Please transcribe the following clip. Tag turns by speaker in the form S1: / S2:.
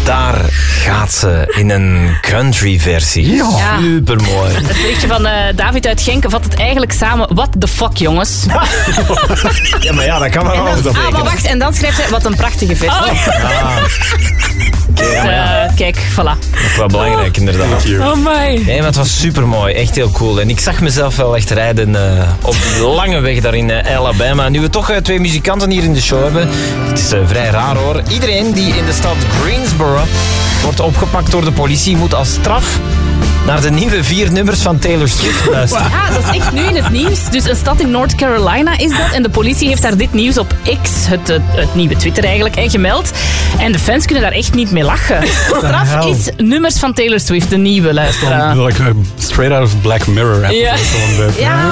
S1: daar gaat ze in een country versie.
S2: Ja.
S1: Supermooi.
S3: Het berichtje van David uit Genk vat het eigenlijk samen. What the fuck, jongens.
S1: Ja, maar ja, dat kan wel anders
S3: Maar wacht, en dan schrijft hij, wat een prachtige versie. Kijk, voilà.
S1: Nog wel belangrijk, inderdaad.
S3: Oh my.
S1: Nee, maar het was supermooi. Echt heel cool. En ik zag mezelf wel echt rijden op die lange weg daar in Alabama. Nu we toch 2 muzikanten hier in de show hebben. Het is vrij raar hoor. Iedereen die in de stad Greensboro wordt opgepakt door de politie moet als straf naar de nieuwe 4 nummers van Taylor Swift luisteren.
S3: Ja, dat is echt nu in het nieuws. Dus een stad in North Carolina is dat. En de politie heeft daar dit nieuws op X, het nieuwe Twitter eigenlijk, gemeld. En de fans kunnen daar echt niet mee lachen. De straf is nummers van Taylor Swift, de nieuwe luisteraar.
S2: Like straight out of Black Mirror episode.
S3: Ja.